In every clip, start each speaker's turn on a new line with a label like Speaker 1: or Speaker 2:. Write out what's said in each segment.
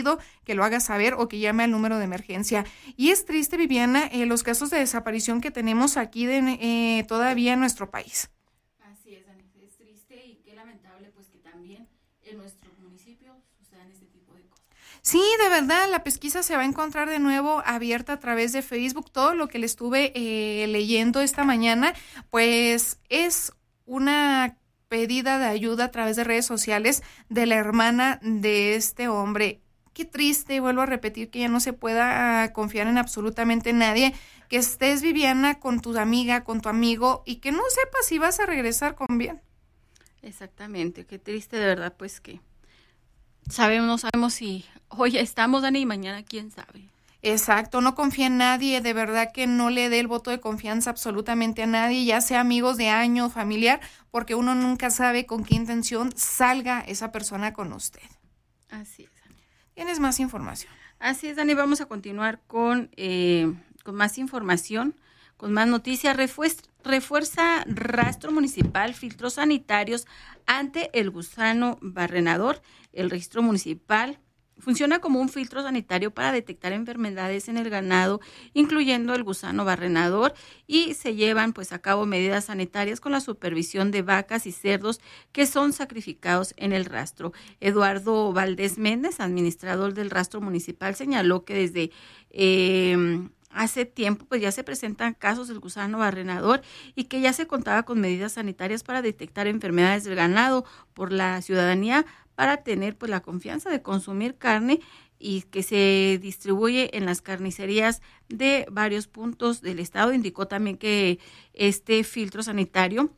Speaker 1: que lo haga saber o que llame al número de emergencia. Y es triste, Viviana, los casos de desaparición que tenemos aquí todavía en nuestro país.
Speaker 2: Así es, Dani, es triste y qué lamentable pues que también en nuestros municipios sucedan este tipo de cosas.
Speaker 1: Sí, de verdad, la pesquisa se va a encontrar de nuevo abierta a través de Facebook. Todo lo que le estuve leyendo esta mañana, pues es una pedida de ayuda a través de redes sociales de la hermana de este hombre. Qué triste, vuelvo a repetir, que ya no se pueda confiar en absolutamente nadie, que estés, Viviana, con tu amiga, con tu amigo y que no sepas si vas a regresar con bien.
Speaker 2: Exactamente, qué triste de verdad, pues que no sabemos si hoy estamos, Dani, y mañana quién sabe.
Speaker 1: Exacto, no confía en nadie, de verdad que no le dé el voto de confianza absolutamente a nadie, ya sea amigos de año, familiar, porque uno nunca sabe con qué intención salga esa persona con usted.
Speaker 2: Así es, Dani.
Speaker 1: ¿Tienes más información?
Speaker 2: Así es, Dani, vamos a continuar con más información, con más noticias. Refuerza rastro municipal, filtros sanitarios ante el gusano barrenador. El registro municipal funciona como un filtro sanitario para detectar enfermedades en el ganado, incluyendo el gusano barrenador, y se llevan pues a cabo medidas sanitarias con la supervisión de vacas y cerdos que son sacrificados en el rastro. Eduardo Valdés Méndez, administrador del rastro municipal, señaló que desde hace tiempo pues ya se presentan casos del gusano barrenador y que ya se contaba con medidas sanitarias para detectar enfermedades del ganado por la ciudadanía, para tener pues la confianza de consumir carne y que se distribuye en las carnicerías de varios puntos del estado. Indicó también que este filtro sanitario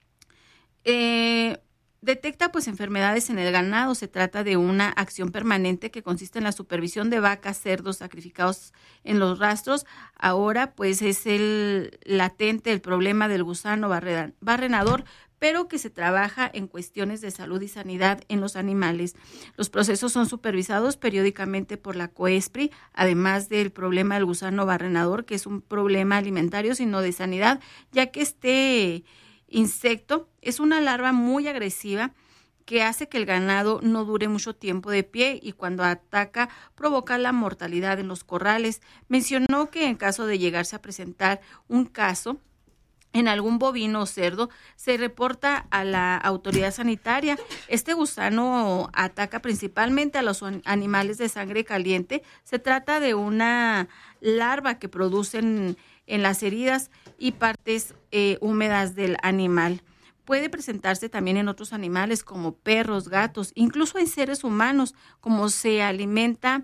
Speaker 2: detecta pues enfermedades en el ganado. Se trata de una acción permanente que consiste en la supervisión de vacas, cerdos sacrificados en los rastros. Ahora pues es el latente el problema del gusano barrenador, pero que se trabaja en cuestiones de salud y sanidad en los animales. Los procesos son supervisados periódicamente por la COESPRI, además del problema del gusano barrenador, que es un problema alimentario, sino de sanidad, ya que este insecto es una larva muy agresiva que hace que el ganado no dure mucho tiempo de pie y cuando ataca provoca la mortalidad en los corrales. Mencionó que en caso de llegarse a presentar un caso en algún bovino o cerdo, se reporta a la autoridad sanitaria. Este gusano ataca principalmente a los animales de sangre caliente. Se trata de una larva que producen en las heridas y partes húmedas del animal. Puede presentarse también en otros animales como perros, gatos, incluso en seres humanos, como se alimenta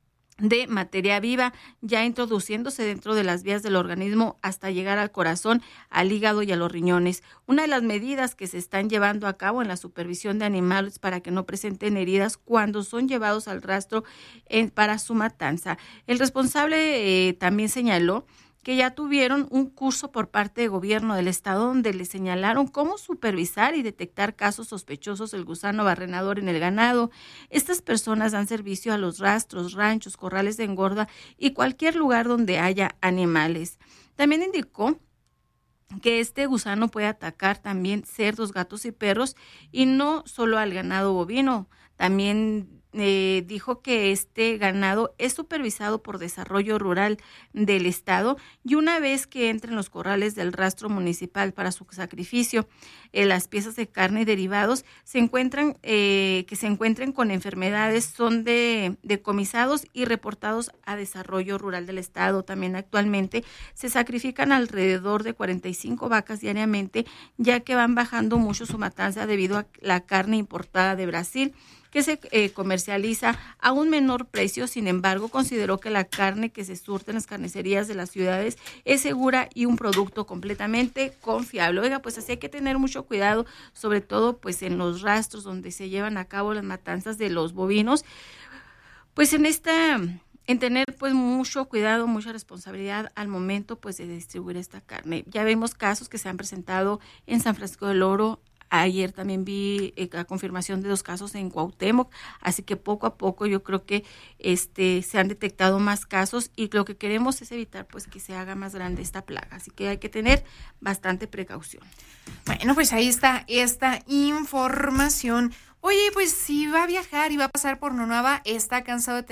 Speaker 2: de materia viva, ya introduciéndose dentro de las vías del organismo hasta llegar al corazón, al hígado y a los riñones. Una de las medidas que se están llevando a cabo en la supervisión de animales para que no presenten heridas cuando son llevados al rastro para su matanza. El responsable también señaló que ya tuvieron un curso por parte del gobierno del estado donde les señalaron cómo supervisar y detectar casos sospechosos del gusano barrenador en el ganado. Estas personas dan servicio a los rastros, ranchos, corrales de engorda y cualquier lugar donde haya animales. También indicó que este gusano puede atacar también cerdos, gatos y perros y no solo al ganado bovino. También dijo que este ganado es supervisado por Desarrollo Rural del Estado y una vez que entren los corrales del rastro municipal para su sacrificio, las piezas de carne y derivados se encuentren con enfermedades son decomisados y reportados a Desarrollo Rural del Estado. También actualmente se sacrifican alrededor de 45 vacas diariamente, ya que van bajando mucho su matanza debido a la carne importada de Brasil, que se comercializa a un menor precio. Sin embargo, consideró que la carne que se surte en las carnicerías de las ciudades es segura y un producto completamente confiable. Oiga, pues así hay que tener mucho cuidado, sobre todo pues en los rastros donde se llevan a cabo las matanzas de los bovinos, pues en tener pues mucho cuidado, mucha responsabilidad al momento pues de distribuir esta carne. Ya vemos casos que se han presentado en San Francisco del Oro. Ayer también vi la confirmación de 2 casos en Cuauhtémoc, así que poco a poco yo creo que se han detectado más casos y lo que queremos es evitar pues que se haga más grande esta plaga, así que hay que tener bastante precaución.
Speaker 1: Bueno, pues ahí está esta información. Oye, pues si va a viajar y va a pasar por Nonuava, está cansado de